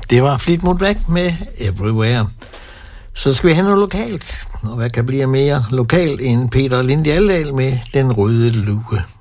Det var Fleetwood Mac med Everywhere. Så skal vi have noget lokalt. Og hvad kan blive mere lokalt end Peter Lindhjaldal med Den Røde Lue?